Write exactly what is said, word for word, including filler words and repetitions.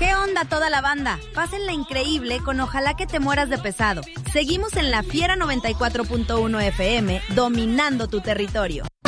¿Qué onda toda la banda? Pásenla increíble con Ojalá que te mueras de pesado. Seguimos en La Fiera noventa y cuatro punto uno F M, dominando tu territorio.